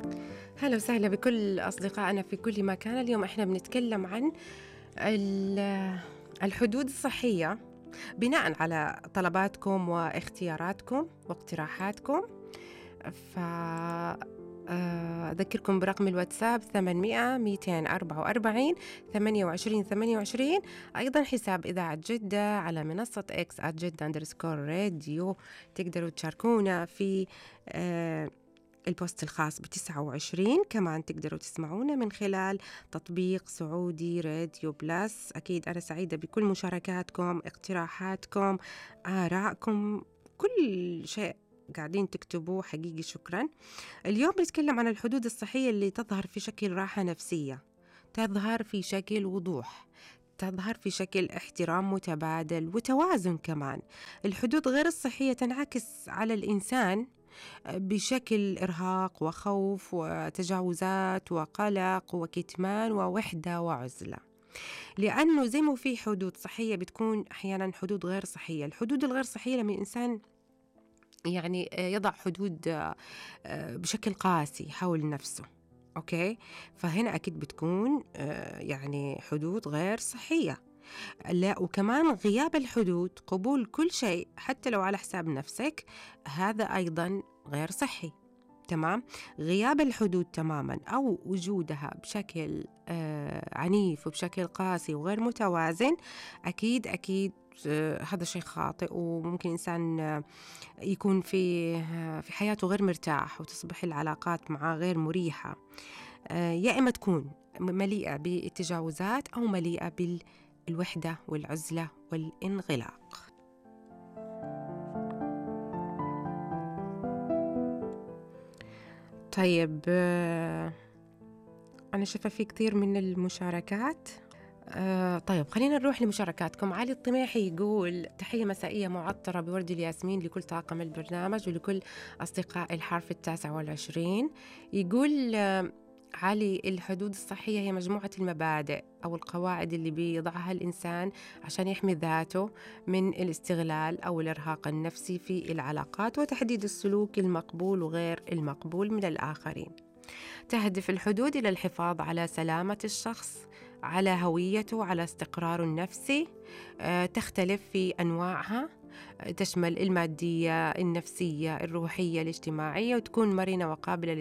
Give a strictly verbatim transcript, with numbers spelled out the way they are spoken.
هلا وسهلا بكل أصدقائنا في كل مكان. اليوم إحنا بنتكلم عن ال- الحدود الصحية بناء على طلباتكم واختياراتكم واقتراحاتكم. ف آه، أذكركم برقم الواتساب ثمانمائة مئتين وأربعة وأربعين ثمانية وعشرين ثمانية وعشرين. أيضا حساب إذاعة جدة على منصة إكس @جدة أندرسكور راديو. تقدروا تشاركونا في آه، البوست الخاص بتسعة وعشرين. كمان تقدروا تسمعونا من خلال تطبيق سعودي راديو بلس. أكيد أنا سعيدة بكل مشاركاتكم، اقتراحاتكم، آرائكم، كل شيء قاعدين تكتبوه حقيقي شكرا. اليوم بنتكلم عن الحدود الصحية اللي تظهر في شكل راحة نفسية، تظهر في شكل وضوح، تظهر في شكل احترام متبادل وتوازن. كمان الحدود غير الصحية تنعكس على الإنسان بشكل إرهاق وخوف وتجاوزات وقلق وكتمان ووحدة وعزلة. لأنه زي ما في حدود صحية بتكون أحيانا حدود غير صحية. الحدود الغير صحية لما الإنسان يعني يضع حدود بشكل قاسي حول نفسه، أوكي، فهنا أكيد بتكون يعني حدود غير صحية. لا، وكمان غياب الحدود، قبول كل شيء حتى لو على حساب نفسك، هذا أيضا غير صحي. تمام. غياب الحدود تماما أو وجودها بشكل آه عنيف وبشكل قاسي وغير متوازن، أكيد أكيد آه هذا شيء خاطئ، وممكن إنسان آه يكون في آه في حياته غير مرتاح، وتصبح العلاقات معه غير مريحة. آه يا إما تكون مليئة بالتجاوزات أو مليئة بالوحدة والعزلة والانغلاق. طيب، أنا شايفة في كثير من المشاركات. آه طيب خلينا نروح لمشاركاتكم. علي الطميحي يقول: تحية مسائية معطرة بورد الياسمين لكل طاقم البرنامج ولكل أصدقاء الحرف التاسع والعشرين. يقول آه علي: الحدود الصحية هي مجموعة المبادئ أو القواعد اللي بيضعها الإنسان عشان يحمي ذاته من الاستغلال أو الإرهاق النفسي في العلاقات، وتحديد السلوك المقبول وغير المقبول من الآخرين. تهدف الحدود إلى الحفاظ على سلامة الشخص، على هويته، على استقراره النفسي. أه تختلف في أنواعها، تشمل المادية، النفسية، الروحية، الاجتماعية، وتكون مرنة وقابلة